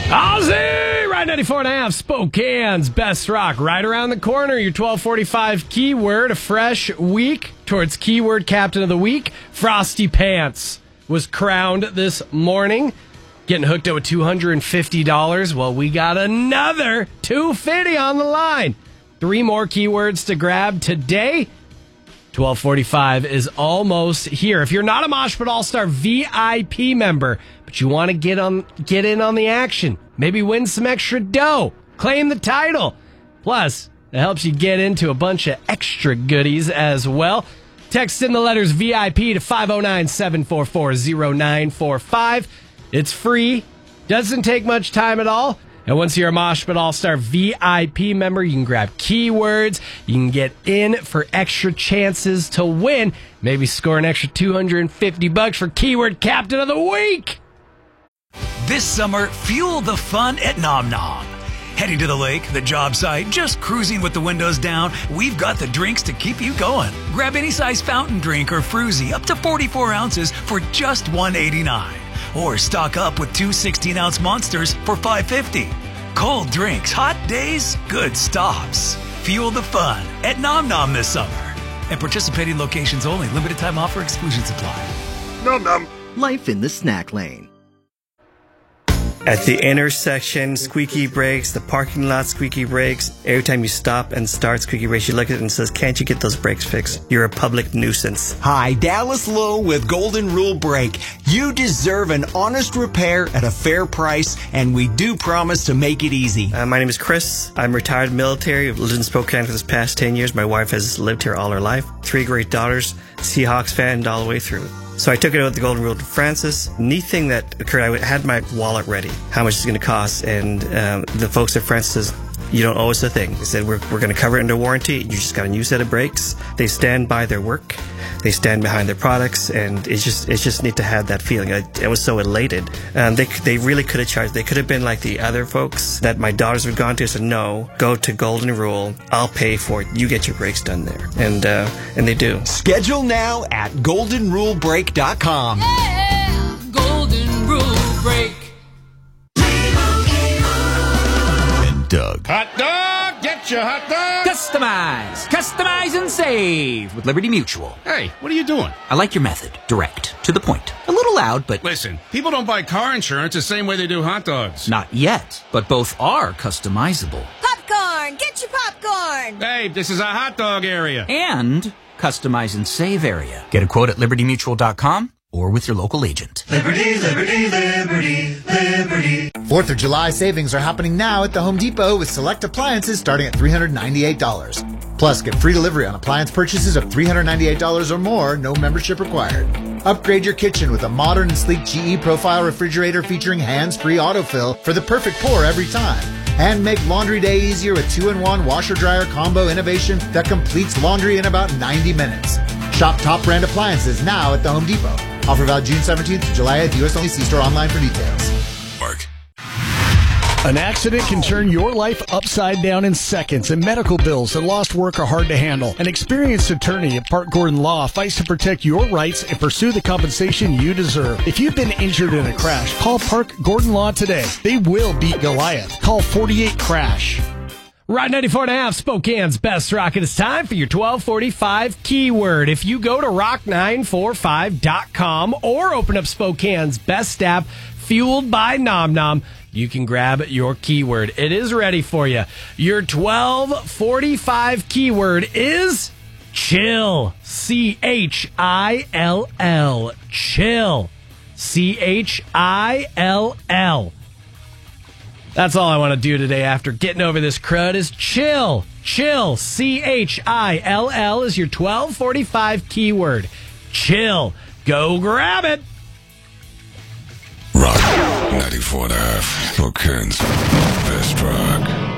Aussie! Ride 94.5, Spokane's best rock. Right around the corner, your 1245 keyword, a fresh week towards keyword captain of the week. Frosty Pants was crowned this morning. Getting hooked up with $250. Well, we got another $250 on the line. 3 more keywords to grab today. 1245 is almost here. If you're not a Mosh Pit All-Star VIP member, but you want to get in on the action, maybe win some extra dough, claim the title. Plus, it helps you get into a bunch of extra goodies as well. Text in the letters VIP to 509-744-0945. It's free, doesn't take much time at all. And once you're a Mosh Pit All-Star VIP member, you can grab keywords. You can get in for extra chances to win. Maybe score an extra $250 for Keyword Captain of the Week. This summer, fuel the fun at Nom Nom. Heading to the lake, the job site, just cruising with the windows down, we've got the drinks to keep you going. Grab any size fountain drink or fruzy up to 44 ounces for just $1.89. Or stock up with 2 16-ounce monsters for $5.50. Cold drinks, hot days, good stops. Fuel the fun at Nom Nom this summer. And participating locations only. Limited time offer. Exclusions apply. Nom Nom. Life in the snack lane. At the intersection, squeaky brakes, the parking lot, squeaky brakes. Every time you stop and start squeaky brakes, you look at it and says, can't you get those brakes fixed? You're a public nuisance. Hi, Dallas Lowe with Golden Rule Brake. You deserve an honest repair at a fair price, and we do promise to make it easy. My name is Chris. I'm retired military. I've lived in Spokane for this past 10 years. My wife has lived here all her life. 3 great daughters. Seahawks fan all the way through. So I took it out the Golden Rule to Francis. Neat thing that occurred, I had my wallet ready. How much it's going to cost? And the folks at Francis says, you don't owe us a thing. They said, we're going to cover it under warranty. You just got a new set of brakes. They stand by their work. They stand behind their products, and it's just neat to have that feeling. I was so elated. They really could have charged. They could have been like the other folks that my daughters have gone to. So no, go to Golden Rule. I'll pay for it. You get your brakes done there, and they do. Schedule now at goldenrulebrake.com. Yeah, Golden Rule Brake. And Doug. Hot dog! Get your hot dog! Customize and save with Liberty Mutual. Hey, what are you doing? I like your method. Direct. To the point. A little loud, but... Listen, people don't buy car insurance the same way they do hot dogs. Not yet, but both are customizable. Popcorn! Get your popcorn! Hey, this is a hot dog area. And customize and save area. Get a quote at libertymutual.com or with your local agent. Liberty, liberty, liberty, liberty. 4th of July savings are happening now at the Home Depot with select appliances starting at $398. Plus, get free delivery on appliance purchases of $398 or more, no membership required. Upgrade your kitchen with a modern and sleek GE Profile refrigerator featuring hands-free autofill for the perfect pour every time. And make laundry day easier with 2-in-1 washer-dryer combo innovation that completes laundry in about 90 minutes. Shop top brand appliances now at the Home Depot. Offer valid June 17th to July 8th. U.S. only. See store online for details. Mark. An accident can turn your life upside down in seconds, and medical bills and lost work are hard to handle. An experienced attorney at Park Gordon Law fights to protect your rights and pursue the compensation you deserve. If you've been injured in a crash, call Park Gordon Law today. They will beat Goliath. Call 48-CRASH. Ride 94.5, Spokane's best rock. It is time for your 1245 keyword. If you go to rock945.com or open up Spokane's best app, fueled by Nom Nom, you can grab your keyword. It is ready for you. Your 1245 keyword is chill. C-H-I-L-L. Chill. C-H-I-L-L. That's all I want to do today after getting over this crud is chill. Chill. C-H-I-L-L is your 1245 keyword. Chill. Go grab it. Rock 94.5. Spokane's best rock.